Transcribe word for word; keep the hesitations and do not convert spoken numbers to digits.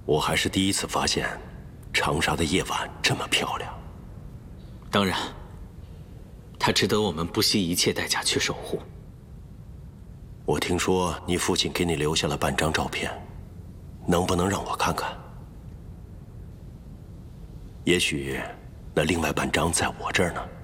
我还是第一次发现，长沙的夜晚这么漂亮。 当然，它值得我们不惜一切代价去守护。 我听说你父亲给你留下了半张照片，能不能让我看看？也许那另外半张在我这儿呢。